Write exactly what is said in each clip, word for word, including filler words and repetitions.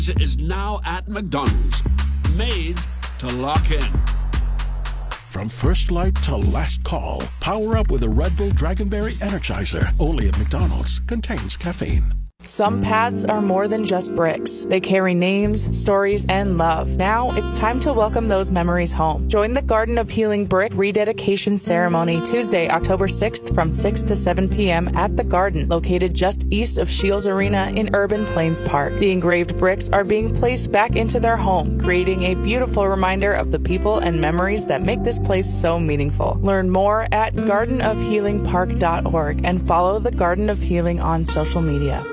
is now at McDonald's, made to lock in. From first light to last call, power up with a Red Bull Dragonberry Energizer. Only at McDonald's. Contains caffeine. Some paths are more than just bricks. They carry names, stories, and love. Now it's time to welcome those memories home. Join the Garden of Healing Brick rededication ceremony Tuesday, October sixth from six to seven p.m. at the Garden, located just east of Shields Arena in Urban Plains Park. The engraved bricks are being placed back into their home, creating a beautiful reminder of the people and memories that make this place so meaningful. Learn more at garden of healing park dot org and follow the Garden of Healing on social media.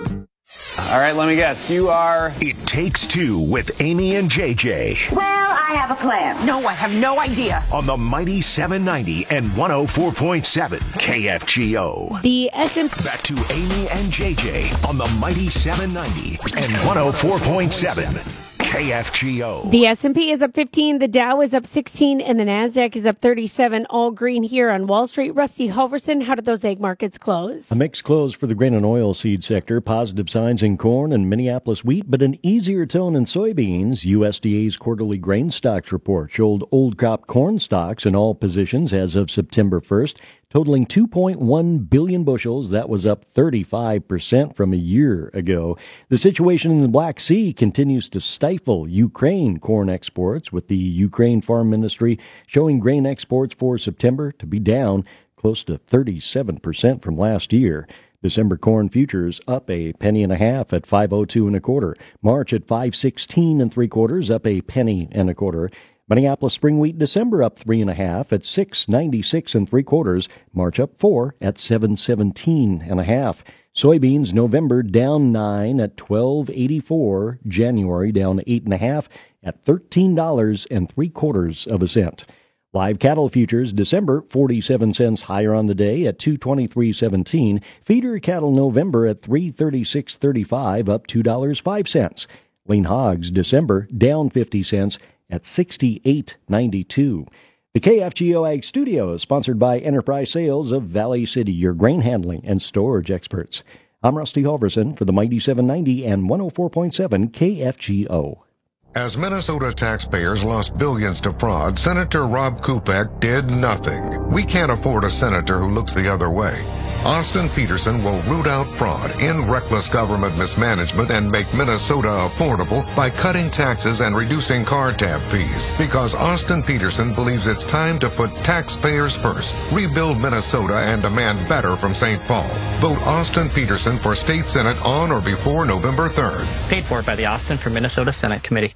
All right, let me guess. You are... It Takes Two with Amy and J J. Well, I have a plan. No, I have no idea. On the mighty seven ninety and one oh four point seven K F G O. The S and P. Back to Amy and J J on the mighty seven ninety and one oh four point seven K F G O. The S and P is up fifteen, the Dow is up sixteen, and the NASDAQ is up thirty-seven, all green here on Wall Street. Rusty Halverson, how did those egg markets close? A mixed close for the grain and oil seed sector. Positive signs in corn and Minneapolis wheat, but an easier tone in soybeans. U S D A's quarterly grain stocks report showed old crop corn stocks in all positions as of September first, totaling two point one billion bushels. That was up thirty-five percent from a year ago. The situation in the Black Sea continues to stifle Ukraine corn exports, with the Ukraine Farm Ministry showing grain exports for September to be down close to thirty-seven percent from last year. December corn futures up a penny and a half at five oh two and a quarter. March at five sixteen and three quarters, up a penny and a quarter. Minneapolis spring wheat December up three and a half at six ninety-six and three quarters. March up four at seven seventeen and a half. Soybeans November down nine at twelve eighty-four. January down eight and a half at thirteen dollars and three quarters of a cent. Live cattle futures December forty-seven cents higher on the day at two twenty-three seventeen. Feeder cattle November at three thirty-six thirty-five, up two dollars and five cents. Lean hogs December down fifty cents at sixty-eight ninety-two. The K F G O Ag Studio is sponsored by Enterprise Sales of Valley City, your grain handling and storage experts. I'm Rusty Halverson for the mighty seven ninety and one oh four point seven K F G O. As Minnesota taxpayers lost billions to fraud, Senator Rob Kupek did nothing. We can't afford a senator who looks the other way. Austin Peterson will root out fraud, end reckless government mismanagement, and make Minnesota affordable by cutting taxes and reducing car tab fees. Because Austin Peterson believes it's time to put taxpayers first, rebuild Minnesota, and demand better from Saint Paul. Vote Austin Peterson for State Senate on or before November third. Paid for by the Austin for Minnesota Senate Committee.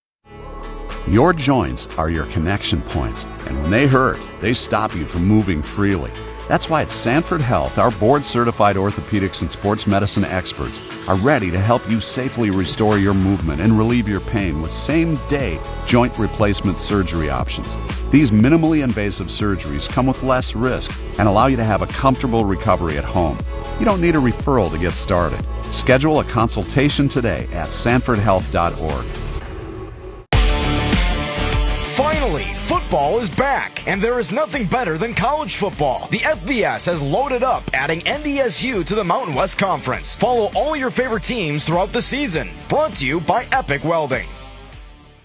Your joints are your connection points, and when they hurt, they stop you from moving freely. That's why at Sanford Health, our board-certified orthopedics and sports medicine experts are ready to help you safely restore your movement and relieve your pain with same-day joint replacement surgery options. These minimally invasive surgeries come with less risk and allow you to have a comfortable recovery at home. You don't need a referral to get started. Schedule a consultation today at sanford health dot org. Finally, football is back, and there is nothing better than college football. The F B S has loaded up, adding N D S U to the Mountain West Conference. Follow all your favorite teams throughout the season. Brought to you by Epic Welding.